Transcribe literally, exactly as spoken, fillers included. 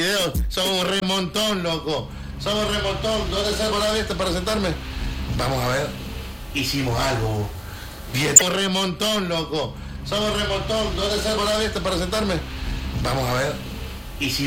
videos. Somos un remontón, loco. Somos un remontón. ¿Dónde salgo la vista para sentarme? Vamos a ver. Hicimos algo. Bien. Somos un remontón, loco. Somos un remontón. ¿Dónde salgo la vista para sentarme? Vamos a ver. Hicimos